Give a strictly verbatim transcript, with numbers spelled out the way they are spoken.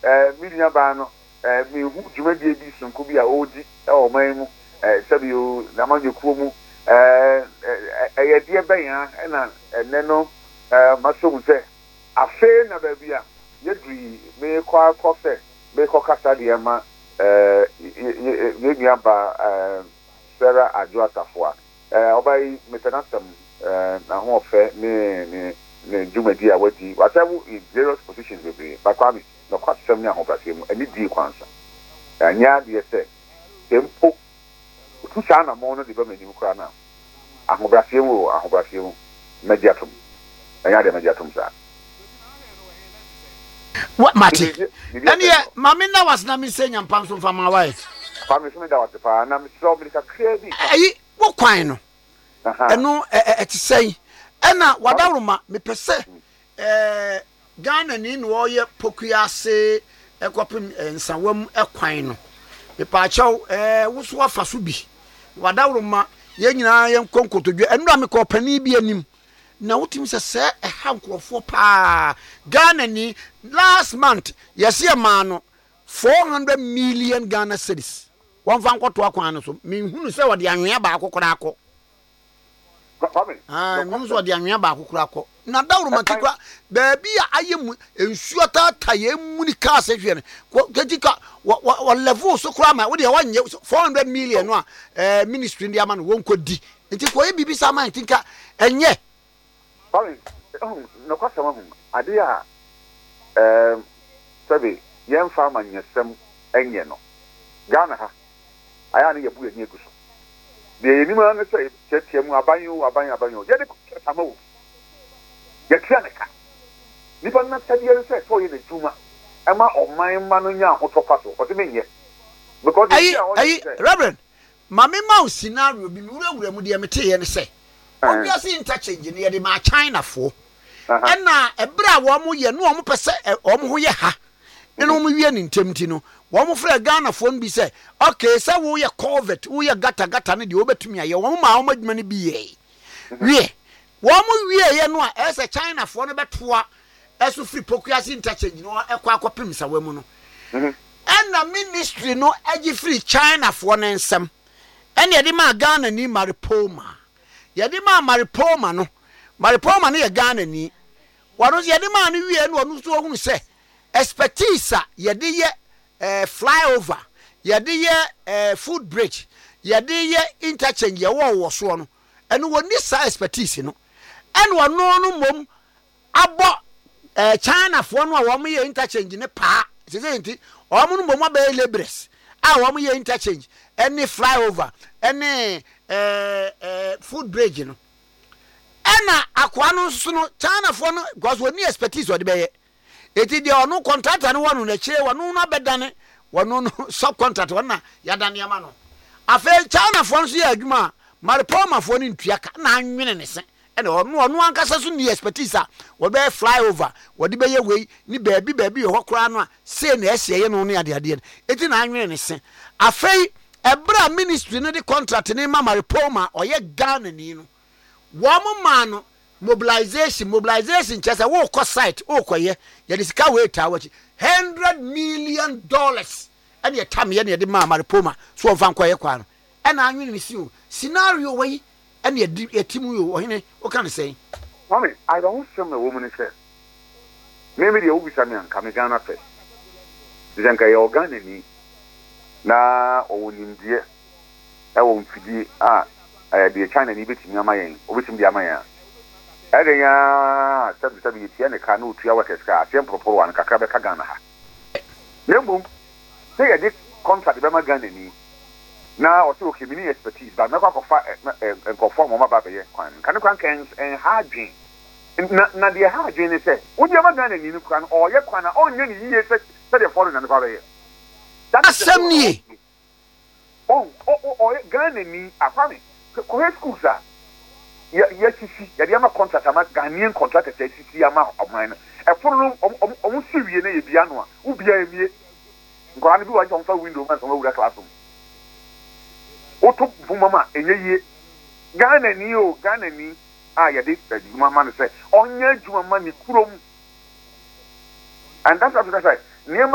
eh minia ba no eh me hu dwumadie bi sonko bi a odi e o man mu eh sabi o na manyokuo mu eh eh de ben ya na ene no eh maso mu se afe na ba bia yedri me kwa kofe me kwa kasa de ma eh ye nua ba eh Sarah Adjoatafo eh obai metanasam eh na ho ofe ne ne ne dwumadi a wadi whatever in various positions we be bakwami no kwasem ne ahobrase mu ani di kwansa anya de se tempo tu sa na mo no de ba manim kra na ahobrase mu ahobrase mu mediatum anya de mediatum sa what mati and ye mama na was na me senya mpam so fama wai fama so me da wat pa na me so me ka kra bi ayi wo kwan no eno e ti sei ena wadawroma me pese eh Ghana ni no ye pokuase ekopim nsawam ekwan no me pa chaw eh wuso afa so bi wadawroma ye nyina ye nkonkotodwe eno me ko pani bi anim na wotim se se e ha nkrofo pa Ghana ni last month yes ye ma no four hundred million Ghana cedis won fa nkoto akwan no so me hunu se wode anwea ba akokora akọ ah me so de anwea ba akokora akọ na dawroma kikwa baabi a ayemu ensuo tata ye muni ka se hwe ne ketika wa level so kura ma wo de wanye four hundred million no a eh ministry ndi ama no won kodi nti ko ye bibisa man tinka enye Sorry, no kwasa ma hu ade a eh sabi yen fa ma nyesem enye no Ghana ha aya ne yebu enye guso de enima ne se chetiam abanyo abanyo abanyo ye de ketama wo ye tia ne ka nipa na tadi ye se so ye de juma e ma oman ma no nya hotofa so ko te menye because ayi ayi reverend mama ma scenario bi wura wura mu de mete ye ne se obviously interchange ne ye de ma China fo na ebra wo mo ye no wo mo pese wo mo ho ye ha eno mo wie ne ntemti no wo mo fra Ghana fo no bi se okay se wo ye covid wo ye gata gata ne de obetumi aye wo mo ma wo madwuma ne bi ye wie wo mo wie ye no a ese China fo no betoa eso free pokuase interchange no ekwa akopim sa wa mu no na ministry no agi free China fo no nsem ene ye de ma Ghana ni Maripoma ye de ma Maripoma no Maripoma no ye Ghana ni wano ye de ma no wie no no so hunu se expertise ye de ye eh flyover ye de ye eh food bridge ye de ye interchange ye wo wo so no eno woni sa expertise no eno no no mom abo eh China fo no a wo mo ye interchange ne pa se se nti o mo no mom aba labors a wo mo ye interchange any flyover any eh eh food bridge no ena akwa no so no China fo no because woni expertise o de be ye eti de ono contractor no wonu na chire wonu na bedane wonu no subcontract wona yadane ama no afa China fo no so ya adwuma Maripoma fo no ntua ka na anwene ne se ene ono ono ankasa so ni expertise a wo be flyover wo de be ye wei ni baabi baabi ho kora no a se na ese ye no no ade ade eti na anwene ne se afa ebra ministry no de contract ne ma Maripoma oye Ghana ni no wo mo ma no mobilization mobilization chese wo ko site wo koye ye de sika we ta wachi one hundred million dollars ene tam ye ne de ma Maripoma so van koye kwa no ena anwene ne si o scenario we ene ye timu yo ohene o kan say mommy I don't see a woman say maybe the obi sami an kam Ghana fe dijanka ye Ghana ni na o nimdie e wo mfidi a eh de China ni betimi amayen obetimi de amayen Edenya sabi sabi yiti ne ka no tua wateska atem proporo an kakra be ka Ghana ha nembum say ye di contract be ma Ghana ni na o so kemini expertise ba na kwa kofa enkofa mo ma ba be ye kwan kan kwan kan en hadwen na na de hadwen ne say wo di ma Ghana ni ni kwan o ye kwan na o nya ni yiye say say de follow na ne kwa be ye asem ni o o o Ghana ni afami ko he schools a ya ya sisi ya dia ma contract ama Ghanaian contract te sisi ama oman e funu omu siwie na ye bia no a u bia emie ngora ne bi wa jom fa window man so wura classroom o to bumama enye yie Ghana ni o Ghana ni a ya de adwuma ma no say onya adwuma ma ni kurom and that's what I say